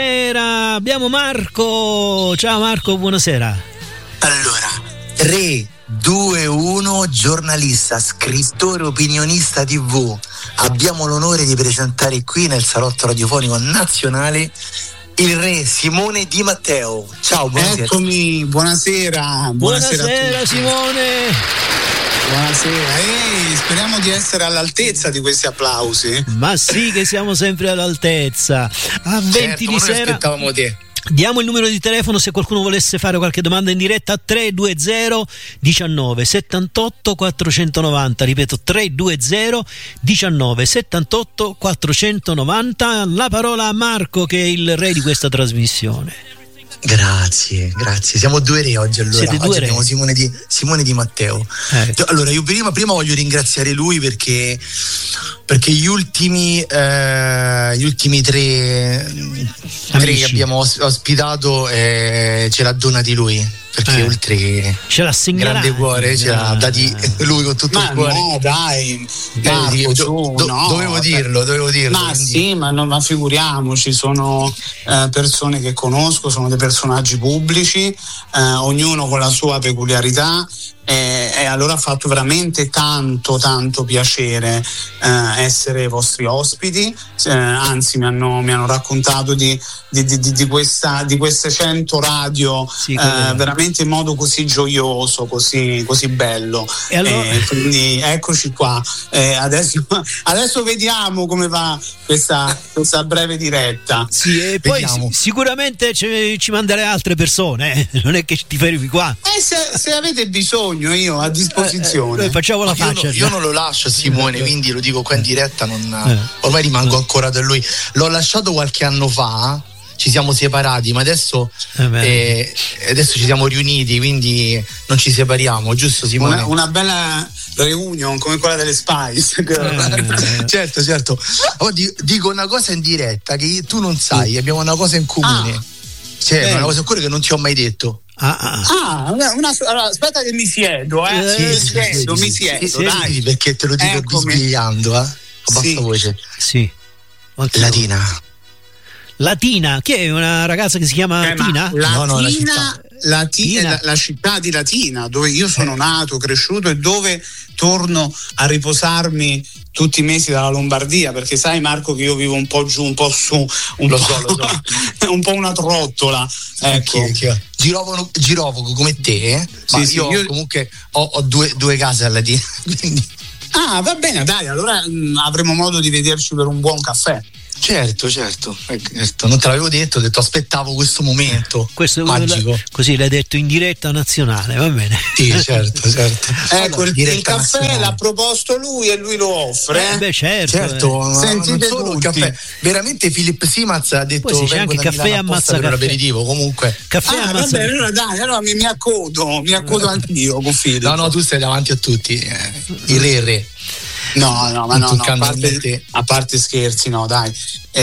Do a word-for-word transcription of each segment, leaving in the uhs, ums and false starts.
Era, abbiamo Marco. Ciao Marco, buonasera. Allora, tre, due, uno, giornalista, scrittore, opinionista tivù. Abbiamo l'onore di presentare qui nel salotto radiofonico nazionale il re Simone Di Matteo. Ciao, buonasera. Eccomi, buonasera. Buonasera, buonasera a tutti. Simone. Buonasera. Ehi, speriamo di essere all'altezza di questi applausi. Ma sì che siamo sempre all'altezza. A venti certo, di sera. aspettavamo te. Diamo il numero di telefono se qualcuno volesse fare qualche domanda in diretta: tre due zero diciannove settantotto quattrocentonovanta. Ripeto, tre due zero diciannove settantotto quattrocentonovanta. La parola a Marco, che è il re di questa trasmissione. Grazie, grazie. Siamo due re oggi, allora. Siete due oggi re. abbiamo Simone Di, Simone Di Matteo. Ecco. Allora, io prima, prima voglio ringraziare lui perché perché gli ultimi eh, gli ultimi tre, tre che abbiamo os- ospitato eh, ce l'ha donati lui. Perché Eh. oltre che Ce l'ha segnalato. grande cuore, ce l'ha dati lui con tutto Ma il cuore. no, dai, Eh, Marco, dico, su, do- do- no, dovevo dirlo, dovevo dirlo. Ma quindi- sì, ma, no, ma figuriamoci, sono eh, persone che conosco, sono dei personaggi pubblici, eh, ognuno con la sua peculiarità. E, e allora ha fatto veramente tanto tanto piacere eh, essere vostri ospiti, eh, anzi mi hanno, mi hanno raccontato di, di, di, di, questa, di queste cento radio Sì, eh, come- veramente in modo così gioioso, così, così bello. E allora- Eh, quindi eccoci qua. Eh, adesso, adesso vediamo come va questa, questa breve diretta. Sì, e poi Vediamo. si- sicuramente ci, ci manderai altre persone, eh. Non è che ti fermi qua. E se, se avete bisogno, io a disposizione. Eh, eh, facciamo la Io, faccia. no- io non lo lascio Simone, Eh. quindi lo dico qua in diretta, non, Eh. ormai rimango ancorato a lui. L'ho lasciato qualche anno fa, ci siamo separati, ma adesso, Eh beh. eh, adesso ci siamo riuniti, quindi non ci separiamo, giusto Simone? Una, una bella reunion come quella delle Spice Girls. Eh. Certo, certo. Oh, di- dico una cosa in diretta che tu non sai, abbiamo una cosa in comune. Ah. Cioè, Bene. una cosa in comune che non ti ho mai detto. Ah, ah. Ah, una, una- allora, aspetta che mi siedo, eh. Eh, mi sì, siedo, sì, mi sì, siedo, sì, dai. sì, perché te lo dico Eccomi. bisbigliando, eh? A bassa Sì. voce. Sì. Continua. Latina. Latina, chi è? Una ragazza che si chiama Eh, ma Tina? Latina, No, no, la Lati- Latina. la, la città di Latina, dove io sono nato, cresciuto e dove torno a riposarmi tutti i mesi dalla Lombardia, perché sai Marco che io vivo un po' giù, un po' su, un, Lo po', so, lo so. un po' una trottola. Ecco. Chi- chi- Girovono, girovogo come te, eh? Sì, Ma sì, io, io- comunque ho, ho due, due case a Latina, quindi Ah, va bene, dai, allora mh, avremo modo di vederci per un buon caffè. certo, certo, eh, certo, non te l'avevo detto, ho detto aspettavo questo momento Questo è magico. così l'hai detto in diretta nazionale, va bene. Sì, certo, certo. Ecco, il, il Diretta caffè nazionale. l'ha proposto lui e lui lo offre. Eh, beh, certo. Certo, eh. ma Sentite non solo il tutti. caffè. Veramente Filippo Simaz ha detto Poi sì, c'è vengo anche da caffè Milano apposta ammazza per un caffè. aperitivo, comunque. Caffè Ah, ammazza. vabbè, allora dai, allora mi, mi accodo, mi accodo anch'io con Filippo. No, no, tu stai davanti a tutti, eh, il re, il re. No, no, ma Non no, no, a toccando a parte, te. a parte scherzi, no, dai.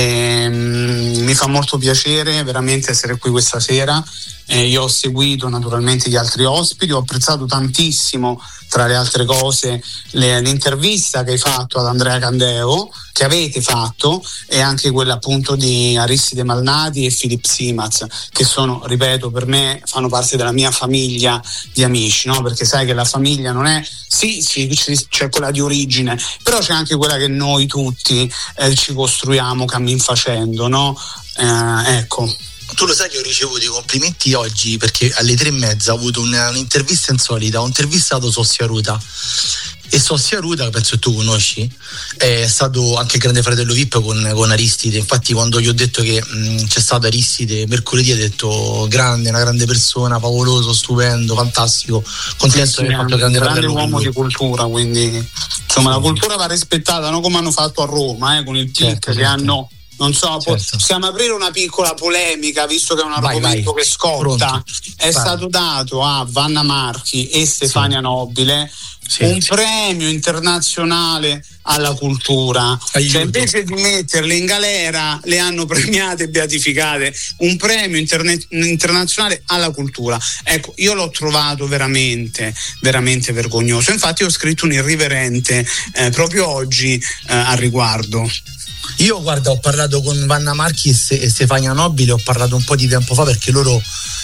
Ehm, mi fa molto piacere veramente essere qui questa sera. Eh, io ho seguito naturalmente gli altri ospiti, ho apprezzato tantissimo, tra le altre cose, le- l'intervista che hai fatto ad Andrea Candeo, che avete fatto, e anche quella appunto di Aristide Malnati e Filippo Simaz, che sono, ripeto, per me fanno parte della mia famiglia di amici, no? Perché sai che la famiglia non è, sì, sì, c- c'è quella di origine, però c'è anche quella che noi tutti eh, ci costruiamo cammin facendo, no? Eh, ecco. Tu lo sai che ho ricevuto i complimenti oggi perché alle tre e mezza ho avuto una, un'intervista insolita, ho intervistato Sossia Ruta e Sossia Ruta, penso che tu conosci, è stato anche il grande fratello V I P con, con Aristide. Infatti quando gli ho detto che mh, c'è stato Aristide mercoledì ha detto grande, una grande persona, favoloso, stupendo, fantastico, contento Sì, di aver fatto il grande, grande grande fratello con uomo lui. di cultura, quindi insomma la cultura va rispettata, non come hanno fatto a Roma, eh, con il P I C, Certo, che certo. hanno, non so, po- Certo. possiamo aprire una piccola polemica, visto che è un Vai, argomento vai. che scotta. Pronto. È Vai. stato dato a Vanna Marchi e Stefania Nobile Sì, un sì. premio internazionale alla cultura. Aiuto. Cioè, invece di metterle in galera, le hanno premiate e beatificate. Un premio interne- internazionale alla cultura. Ecco, io l'ho trovato veramente, veramente vergognoso. Infatti ho scritto un irriverente eh, proprio oggi eh, al riguardo. Io guarda, ho parlato con Vanna Marchis e Stefania Nobile, ho parlato un po' di tempo fa perché loro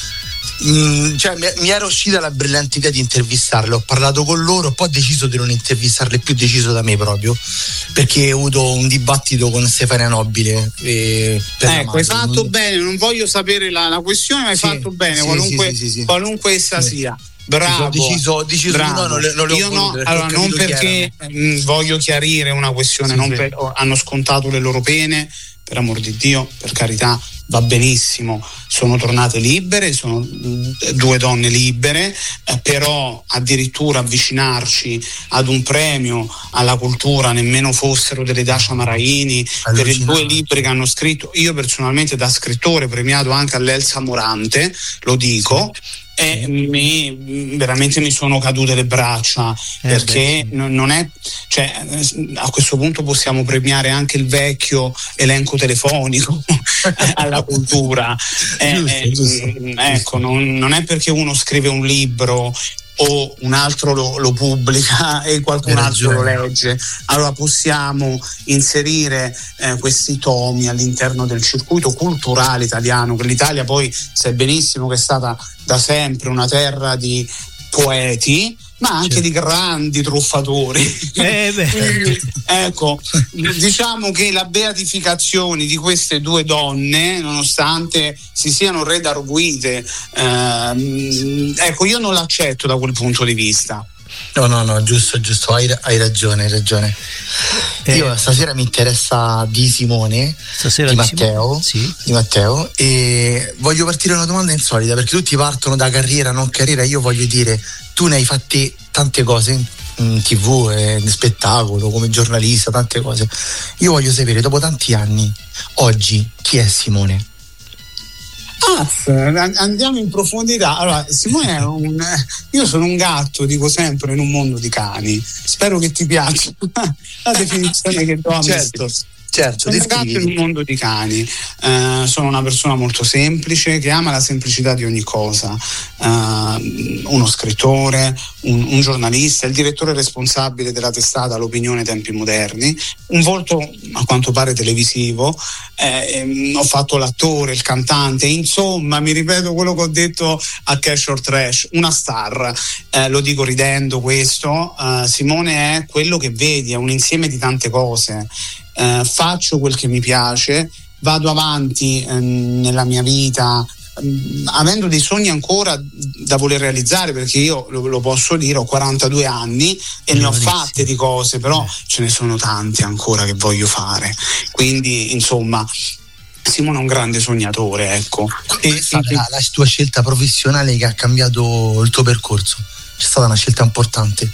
Mm, cioè, mi, mi era uscita la brillante idea di intervistarle, ho parlato con loro, poi ho deciso di non intervistarle più, deciso da me proprio, perché ho avuto un dibattito con Stefania Nobile. E ecco, hai fatto non... bene, non voglio sapere la, la questione, ma hai sì, fatto bene, sì, qualunque, sì, sì, sì, qualunque essa sì. sia. Bravo, ho deciso, ho deciso bravo. No, non le, non le io no, allora non perché mh, voglio chiarire una questione, sì, non sì. Per, hanno scontato le loro pene, per amor di Dio, per carità, va benissimo, sono tornate libere, sono due donne libere, eh, però addirittura avvicinarci ad un premio alla cultura, nemmeno fossero delle Dacia Maraini, per i due libri che hanno scritto, io personalmente da scrittore premiato anche all'Elsa Morante, lo dico, e mi, veramente mi sono cadute le braccia, eh perché beh, sì. non è, cioè, a questo punto possiamo premiare anche il vecchio elenco telefonico alla cultura, eh, giusto, eh, giusto, ecco, non, non è perché uno scrive un libro o un altro lo, lo pubblica e qualcun altro lo legge, allora possiamo inserire eh, questi tomi all'interno del circuito culturale italiano, che l'Italia poi sai benissimo che è stata da sempre una terra di poeti, ma anche certo. di grandi truffatori. Eh Quindi, ecco, diciamo che la beatificazione di queste due donne, nonostante si siano redarguite, ehm, ecco, io non l'accetto da quel punto di vista. No, no, no, giusto, giusto, hai, hai ragione, hai ragione. Eh, Io stasera mi interessa di Simone, stasera di di Matteo, Simone, sì. di Matteo, e voglio partire da una domanda insolita, perché tutti partono da carriera, non carriera. Io voglio dire, tu ne hai fatte tante cose in tivù, eh, in spettacolo, come giornalista, tante cose. Io voglio sapere, dopo tanti anni, oggi, chi è Simone? Ah, andiamo in profondità. Allora, Simone è un, io sono un gatto, dico sempre, in un mondo di cani. Spero che ti piaccia la definizione che do a me certo. stesso. Certo, sono un gatto in un mondo di cani, uh, sono una persona molto semplice che ama la semplicità di ogni cosa, uh, uno scrittore, un, un giornalista, il direttore responsabile della testata L'Opinione Tempi Moderni, un volto a quanto pare televisivo, eh, ho fatto l'attore, il cantante, insomma mi ripeto quello che ho detto a Cash or Trash, una star, eh, lo dico ridendo questo, uh, Simone è quello che vedi, è un insieme di tante cose. Uh, faccio quel che mi piace, vado avanti uh, nella mia vita um, avendo dei sogni ancora da voler realizzare, perché io lo, lo posso dire, ho quarantadue anni e ne ho fatte di cose, però ce ne sono tante ancora che voglio fare, quindi insomma Simone è un grande sognatore, ecco. E, è stata e, la, la tua scelta professionale che ha cambiato il tuo percorso? C'è stata una scelta importante?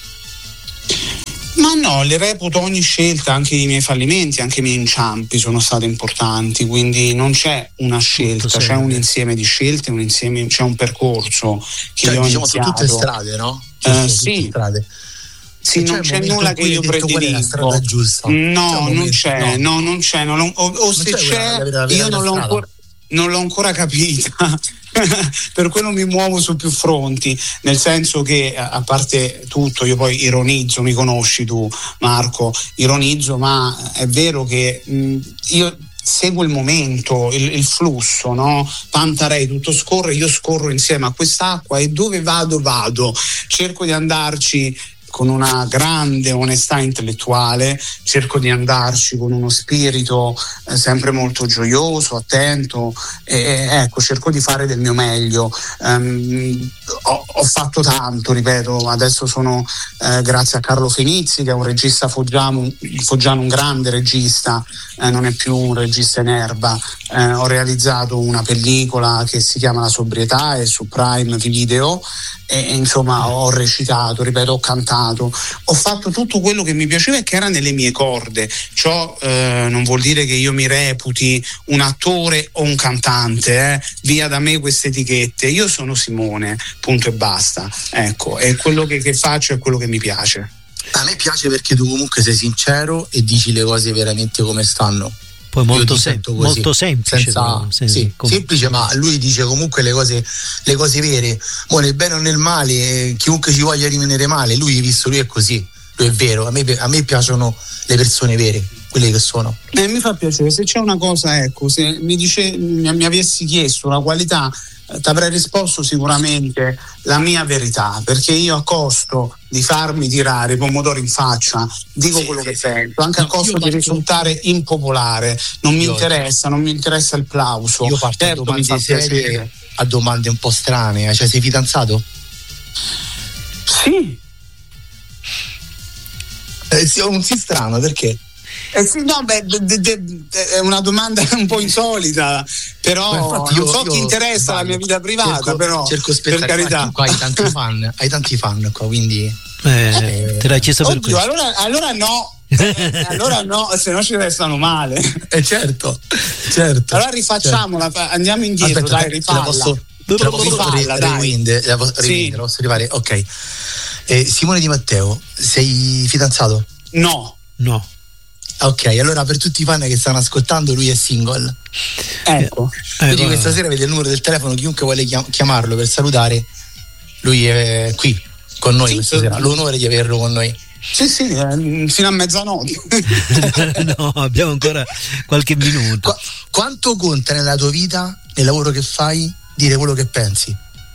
Ma no, le reputo ogni scelta, anche i miei fallimenti, anche i miei inciampi sono stati importanti, quindi non c'è una scelta, c'è sempre un insieme di scelte, un insieme, c'è un percorso che cioè, io ho diciamo iniziato. Su tutte strade, no? Uh, sì. Strade. Sì, non c'è nulla che io prediligo. Giusta. No, non c'è, no. no, non c'è, non lo, o, o non se c'è, c'è la vera, la vera io non l'ho, ancora, non l'ho ancora capita. Per quello mi muovo su più fronti, nel senso che a parte tutto io poi ironizzo, mi conosci tu Marco, ironizzo, ma è vero che mh, io seguo il momento, il, il flusso, no? Pantarei, tutto scorre, io scorro insieme a quest'acqua e dove vado vado, cerco di andarci con una grande onestà intellettuale, cerco di andarci con uno spirito eh, sempre molto gioioso, attento, e, e ecco, cerco di fare del mio meglio. Um, ho, ho fatto tanto, ripeto, adesso sono eh, grazie a Carlo Fenizzi, che è un regista foggiano, foggiano un grande regista, eh, non è più un regista in erba, eh, ho realizzato una pellicola che si chiama La sobrietà, è su Prime Video, e, e insomma ho recitato, ripeto, ho cantato, ho fatto tutto quello che mi piaceva e che era nelle mie corde. Ciò eh, non vuol dire che io mi reputi un attore o un cantante, eh. Via da me queste etichette, io sono Simone, punto e basta, ecco, e quello che, che faccio è quello che mi piace. A me piace perché tu comunque sei sincero e dici le cose veramente come stanno. Poi molto, sem- molto semplice, senza, sem- sì, com- semplice, ma lui dice comunque le cose, le cose vere. Mo nel bene o nel male, eh, chiunque ci voglia rimanere male, lui, visto lui è così, lui è vero. A me, a me piacciono le persone vere. quelli che sono. Eh, mi fa piacere, se c'è una cosa, ecco, se mi, dice, mi, mi avessi chiesto una qualità, ti avrei risposto sicuramente la mia verità, perché io a costo di farmi tirare i pomodori in faccia dico sì, quello sì, che sento, anche no, a costo di parto... risultare impopolare, non mi io interessa, non mi interessa il plauso. Io parto certo, a domande serie, a domande un po' strane, cioè sei fidanzato? Sì. Eh, sì, non si strano, perché? Eh sì, no, beh, de, de, de, è una domanda un po' insolita, però io, non so io, ti interessa sbaglio. La mia vita privata, cerco, però cerco per carità. Qua hai tanti fan, hai tanti fan qua, quindi eh, eh, te l'hai chiesto per oddio, questo. Allora, allora no, eh, allora no, se no ci restano male. Eh certo, certo. Allora rifacciamola, certo. Andiamo indietro, aspetta, dai, rifalla. La posso, la posso rifalla, rewind, la posso, sì. rewind, la posso arrivare? Ok. Eh, Simone Di Matteo, sei fidanzato? No. No. Ok, allora per tutti i fan che stanno ascoltando, lui è single. Ecco. Quindi eh, questa sera vede il numero del telefono, chiunque vuole chiamarlo per salutare, lui è qui con noi sì, questa sì. sera. L'onore di averlo con noi. Sì, sì, eh, fino a mezzanotte. No, abbiamo ancora qualche minuto. Qu- quanto conta nella tua vita, nel lavoro che fai, dire quello che pensi?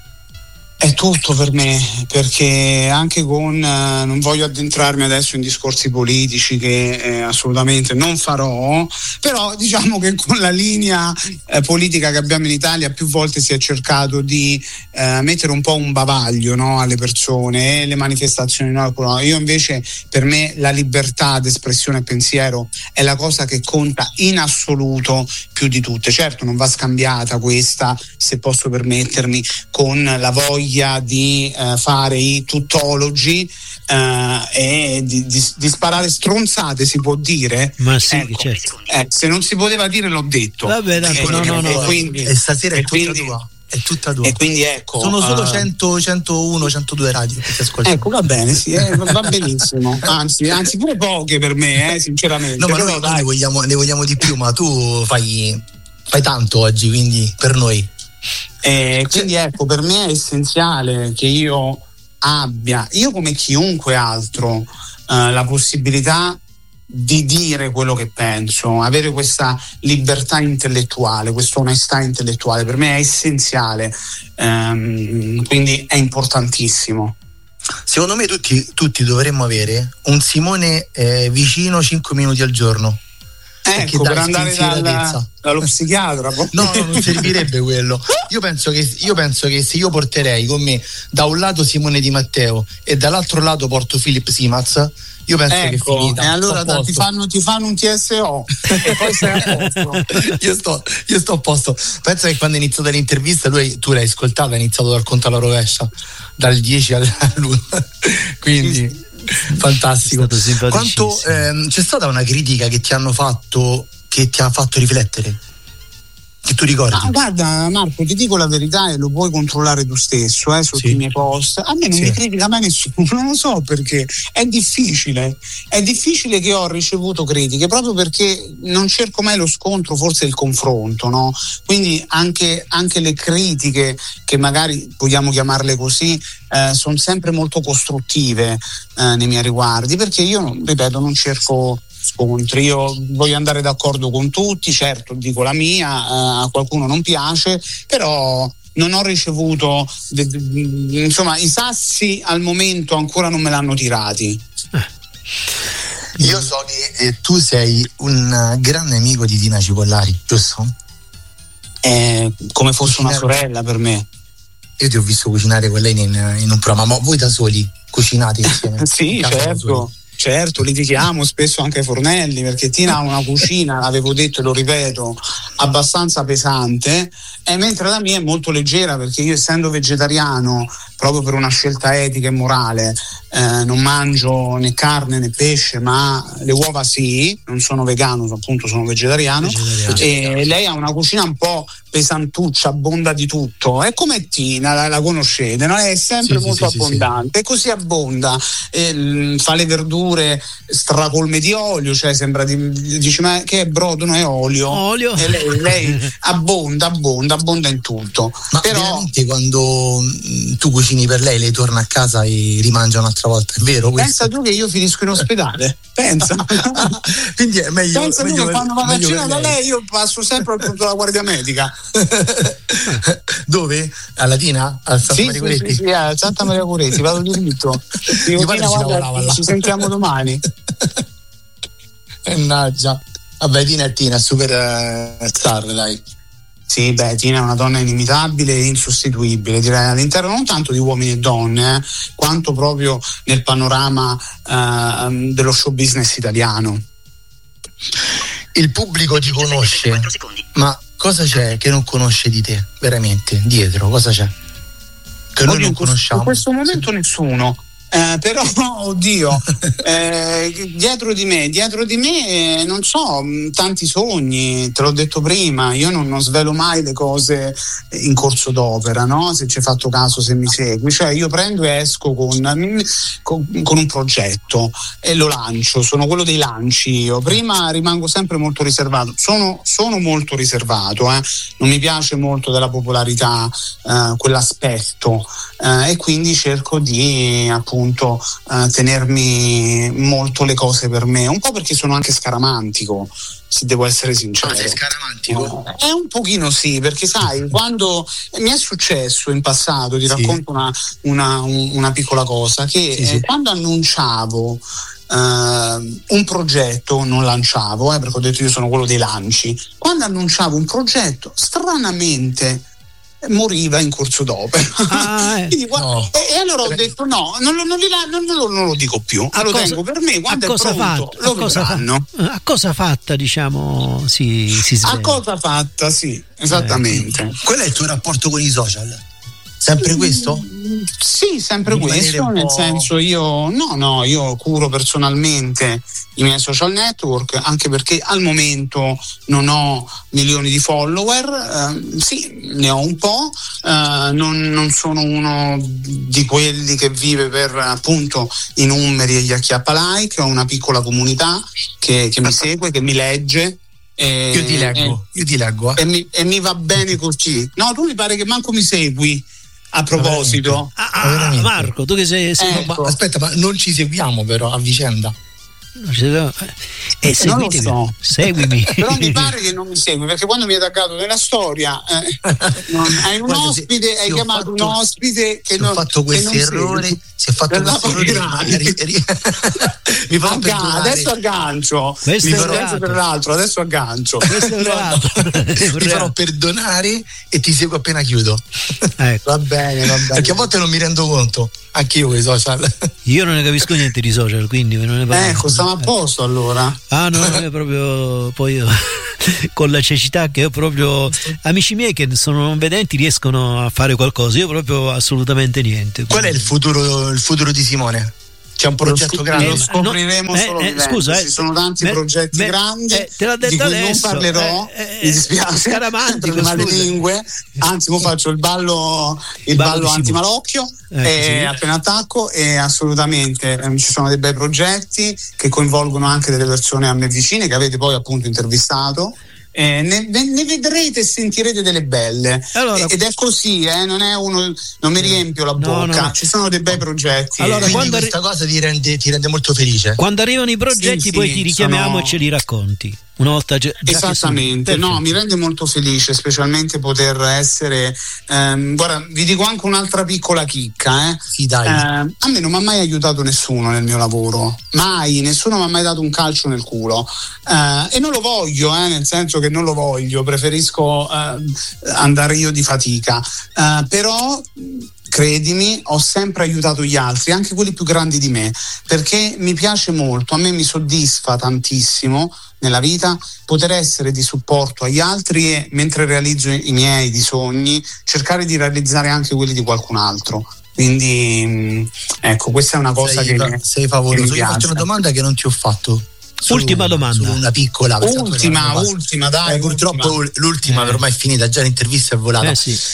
È tutto per me, perché anche con eh, non voglio addentrarmi adesso in discorsi politici che eh, assolutamente non farò, però diciamo che con la linea eh, politica che abbiamo in Italia più volte si è cercato di eh, mettere un po' un bavaglio, no, alle persone e le manifestazioni. No? Io invece, per me la libertà d'espressione e pensiero è la cosa che conta in assoluto più di tutte. Certo non va scambiata questa, se posso permettermi, con la voglia di eh, fare i tuttologi eh, e di, di, di sparare stronzate, si può dire? Ma sì, ecco, certo. Eh, se non si poteva dire l'ho detto. Vabbè, dai, eh, no, no, no, e quindi, e stasera è tutta quindi, tua. È tutta tua. E quindi ecco. Sono solo uh, cento, centouno, centodue radio che ti ascoltano. Ecco, va bene, sì, eh, va benissimo. Anzi, anzi, pure poche per me, eh, sinceramente. No, ma noi, noi ne, vogliamo, ne vogliamo di più, ma tu fai, fai tanto oggi, quindi per noi. Eh, quindi ecco, per me è essenziale che io abbia, io come chiunque altro, eh, la possibilità di dire quello che penso, avere questa libertà intellettuale, questa onestà intellettuale, per me è essenziale, ehm, quindi è importantissimo. Secondo me tutti, tutti dovremmo avere un Simone eh, vicino cinque minuti al giorno. Ecco, per andare dalla, dallo psichiatra. No, no, non servirebbe quello. Io penso che io penso che se io porterei con me da un lato Simone Di Matteo e dall'altro lato porto Philip Simaz, io penso ecco, che è finita. E allora da, ti, fanno, ti fanno un T S O e poi sei a posto. io, sto, io sto a posto. Pensa che quando è iniziata l'intervista, lui, tu l'hai ascoltata, ha iniziato dal conto alla rovescia, dal dieci all'uno. Quindi sì. Fantastico. Quanto ehm, c'è stata una critica che ti hanno fatto, che ti ha fatto riflettere? Che tu ricordi? Ah, guarda Marco, ti dico la verità e lo puoi controllare tu stesso eh, sotto sì. i miei post. A me non sì. mi critica mai nessuno, non lo so perché. È difficile, è difficile che ho ricevuto critiche proprio perché non cerco mai lo scontro, forse il confronto, no? Quindi anche, anche le critiche, che magari vogliamo chiamarle così, eh, sono sempre molto costruttive eh, nei miei riguardi, perché io, ripeto, non cerco scontri, io voglio andare d'accordo con tutti, certo dico la mia, eh, a qualcuno non piace, però non ho ricevuto de, de, insomma i sassi al momento ancora non me l'hanno tirati. Io so che eh, tu sei un grande amico di Tina Cipollari, giusto? Eh, come fosse cucinare... una sorella per me. Io ti ho visto cucinare con lei in, in un programma, ma voi da soli cucinate insieme? Sì, certo. Certo, litighiamo spesso anche ai fornelli, perché Tina ha una cucina, l'avevo detto e lo ripeto, abbastanza pesante, e mentre la mia è molto leggera, perché io, essendo vegetariano proprio per una scelta etica e morale, eh, non mangio né carne né pesce, ma le uova sì, non sono vegano, appunto sono vegetariano, vegetariano. E lei ha una cucina un po' pesantuccia, abbonda di tutto, è come Tina, la, la conoscete, no? È sempre sì, molto sì, abbondante, sì, sì. E così abbonda, e, fa le verdure stracolme di olio, cioè sembra di, dici ma che è brodo, non è olio, olio. E lei, lei abbonda, abbonda, abbonda in tutto. Ma però veramente quando mh, tu cucini per lei, lei torna a casa e rimangia un'altra l'altra volta, è vero questo? Pensa tu che io finisco in ospedale, pensa. Quindi è meglio. Pensa meglio tu che quando vado a meglio cena da lei io passo sempre al punto della guardia medica. Dove? A Latina? A Santa sì, Maria Coretti? Sì, sì, a Santa Maria Coretti, vado diritto. Io Tina, guarda, ci sentiamo domani. Mannaggia. Vabbè, Tina è Tina, super uh, star, dai. Sì, beh, Tina è una donna inimitabile e insostituibile, direi, all'interno non tanto di uomini e donne, eh, quanto proprio nel panorama uh, dello show business italiano. Il pubblico ti conosce, ma cosa c'è che non conosce di te, veramente, dietro, cosa c'è? Che noi non conosciamo. In questo momento nessuno. Eh, però oddio eh, dietro di me dietro di me eh, non so, tanti sogni, te l'ho detto prima, io non, non svelo mai le cose in corso d'opera, no? Se ci hai fatto caso, se mi segui, cioè io prendo e esco con, con, con un progetto e lo lancio, sono quello dei lanci. Io prima rimango sempre molto riservato, sono, sono molto riservato, eh? Non mi piace molto della popolarità, eh, quell'aspetto, eh, e quindi cerco di appunto Uh, tenermi molto le cose per me, un po' perché sono anche scaramantico, se devo essere sincero. Ah, sei scaramantico? È un pochino sì, perché sai, quando mi è successo in passato, ti sì. racconto una, una, una piccola cosa, che sì, sì. Eh, quando annunciavo Uh, un progetto, non lanciavo, eh, perché ho detto io sono quello dei lanci, quando annunciavo un progetto stranamente moriva in corso d'opera. Ah, eh. Quindi, no. e, e allora ho detto no, non, non, non, non, non lo dico più, a lo cosa, tengo per me, quando è pronto fatta, lo a cosa, vedranno. A cosa fatta, diciamo, si, si sveglia. A cosa fatta, sì, esattamente. Eh, qual è il tuo rapporto con i social? Sempre questo? Sì, sempre questo, nel senso io no, no, io curo personalmente i miei social network, anche perché al momento non ho milioni di follower, eh, sì, ne ho un po', eh, non, non sono uno di quelli che vive per appunto i numeri e gli acchiappa like, ho una piccola comunità che, che mi segue, che mi legge. E, io ti leggo, e, io ti leggo. Eh. E, mi, e mi va bene così. No, tu mi pare che manco mi segui. A proposito, ah, ah, Marco, tu che sei, sei ecco. ma, aspetta, ma non ci seguiamo però a vicenda. E eh, non lo so. Seguimi. Però mi pare che non mi segui, perché quando mi hai taggato nella storia eh, non, hai un Guarda, ospite, se, hai se chiamato fatto, un ospite che non ho fatto questi errori, si è fatto questo errore. Mi fa perdonare. Adesso aggancio. Questo mi è farò per l'altro, adesso aggancio. Questo è no, no. Mi farò perdonare e ti seguo appena chiudo. Ecco. Va bene, va bene. Perché a volte non mi rendo conto, anche io con i social. Io non ne capisco niente di social, quindi non ne parlo. Ecco, stiamo a posto allora. Ah no, è proprio poi io, con la cecità che ho proprio, amici miei che sono non vedenti riescono a fare qualcosa, io proprio assolutamente niente. Quindi. Qual è il futuro, il futuro di Simone? C'è un progetto scop- grande, lo scopriremo eh, solo eh, scusa, ci sono tanti me, progetti me, grandi eh, te l'ha detto di cui adesso, non parlerò, eh, eh, mi dispiace per le malelingue, anzi mo faccio il ballo il ballo, ballo antimalocchio eh, e sì. appena attacco, e assolutamente eh, ci sono dei bei progetti che coinvolgono anche delle persone a me vicine che avete poi appunto intervistato. Eh, ne, ne vedrete e sentirete delle belle, allora, ed è così, eh, non è uno, non mi riempio la bocca, no, no, no. Ci sono dei bei progetti. Allora, quando questa arri- cosa ti rende, ti rende molto felice. Quando arrivano i progetti, sì, poi sì, ti richiamiamo sono... e ce li racconti. Una volta già, già esattamente, sono... no, mi rende molto felice, specialmente poter essere. Ehm, guarda, vi dico anche un'altra piccola chicca, eh. Sì, dai. Eh, a me non mi ha mai aiutato nessuno nel mio lavoro, mai, nessuno mi ha mai dato un calcio nel culo. Eh, e non lo voglio, eh, nel senso che non lo voglio, preferisco eh, andare io di fatica. Eh, però. Credimi, ho sempre aiutato gli altri, anche quelli più grandi di me, perché mi piace molto, a me mi soddisfa tantissimo nella vita poter essere di supporto agli altri e, mentre realizzo i miei di sogni, cercare di realizzare anche quelli di qualcun altro. Quindi ecco, questa è una cosa sei, che sei favoloso. Io faccio una domanda che non ti ho fatto. Solo, ultima domanda, solo una piccola, ultima, ultima, dai. Eh, purtroppo ultima. l'ultima eh. ormai è finita, già l'intervista è volata. Eh, sì.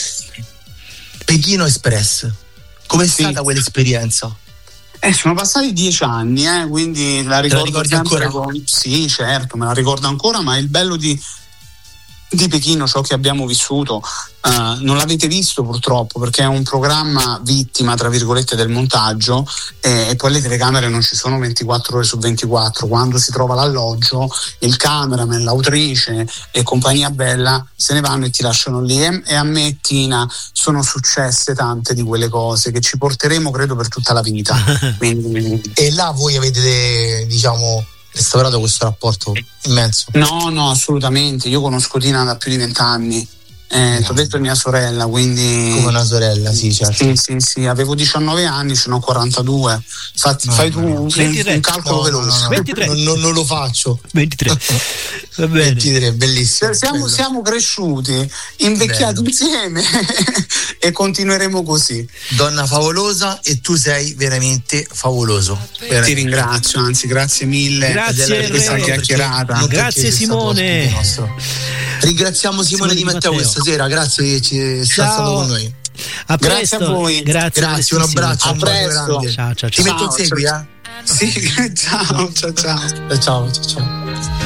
Pechino Express, com'è sì. stata quell'esperienza? Eh, sono passati dieci anni, eh, quindi la ricordo Te la sempre ancora? Con... Sì, certo, me la ricordo ancora, ma il bello di di Pechino, ciò che abbiamo vissuto, uh, non l'avete visto purtroppo perché è un programma vittima tra virgolette del montaggio, eh, e poi le telecamere non ci sono ventiquattro ore su ventiquattro. Quando si trova l'alloggio, il cameraman, l'autrice e compagnia bella se ne vanno e ti lasciano lì, e, e a me, Tina, sono successe tante di quelle cose che ci porteremo credo per tutta la vita. Quindi... E là voi avete, diciamo, restaurato questo rapporto immenso? No, no, assolutamente. Io conosco Tina da più di vent'anni. Eh, ti ho detto mia sorella, quindi. Come una sorella, sì, certo. Sì, sì, sì. Avevo diciannove anni, ce n'ho quarantadue. Infatti, no, fai tu un, un calcolo no, veloce. No, no, ventitré. Non, non, non lo faccio. ventitré. Va bene. ventitré, bellissimo. Siamo, siamo cresciuti, invecchiati bello. Insieme e continueremo così. Donna favolosa, e tu sei veramente favoloso. Veramente. Ti ringrazio, anzi, grazie mille. Grazie per questa chiacchierata. Grazie Simone. Ringraziamo Simone, Simone Di Matteo, Matteo questa sera, grazie che ci è stato con noi. A presto. Grazie a voi. Grazie, grazie, un abbraccio, a presto. Ciao, ciao, ciao. Ti metto in segui, eh? Sì, ciao, ciao, ciao. Ciao, ciao, ciao.